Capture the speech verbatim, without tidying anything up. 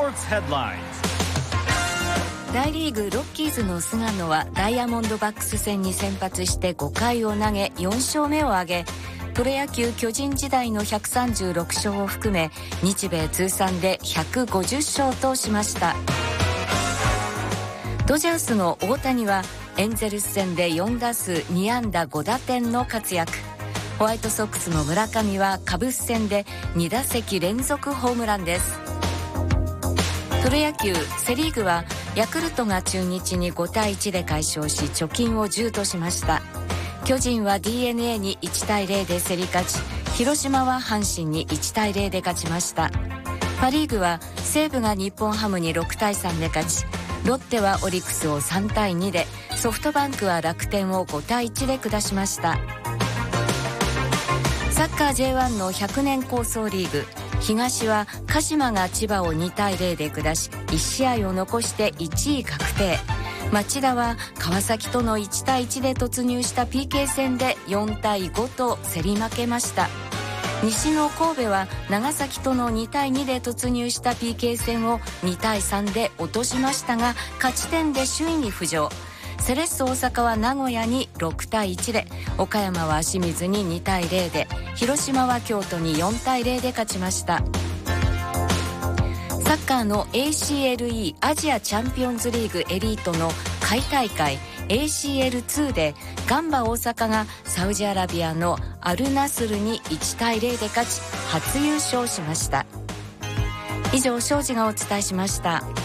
Sports Headlines。 大リーグロッキーズの菅野はダイヤモンドバックス戦に先発してごかいを投げよん勝目を挙げ、プロ野球巨人時代のひゃくさんじゅうろく勝を含め日米通算でひゃくごじゅっ勝としました。ドジャースの大谷はエンゼルス戦でよん打数に安打ご打点の活躍。ホワイトソックスの村上はカブス戦でに打席連続ホームランです。プロ野球セリーグはヤクルトが中日にごたいいちで快勝し貯金をじゅうとしました。巨人は ディーエヌエー にいちたいゼロで競り勝ち、広島は阪神にいちたいゼロで勝ちました。パリーグは西武が日本ハムにろくたいさんで勝ち、ロッテはオリックスをさんたいにで、ソフトバンクは楽天をごたいいちで下しました。サッカー ジェイワン のひゃくねん構想リーグ、東は鹿島が千葉をにたいゼロで下しいち試合を残していちい確定。町田は川崎とのいちたいいちで突入した ピーケー 戦でよんたいごと競り負けました。西の神戸は長崎とのにたいにで突入した ピーケー 戦をにたいさんで落としましたが、勝ち点で首位に浮上。セレッソ大阪は名古屋にろくたいいちで、岡山は清水ににたいゼロで、広島は京都によんたいゼロで勝ちました。サッカーの エーシーエルイー アジアチャンピオンズリーグエリートの下位大会 エーシーエルツー でガンバ大阪がサウジアラビアのアルナスルにいちたいゼロで勝ち初優勝しました。以上、庄司がお伝えしました。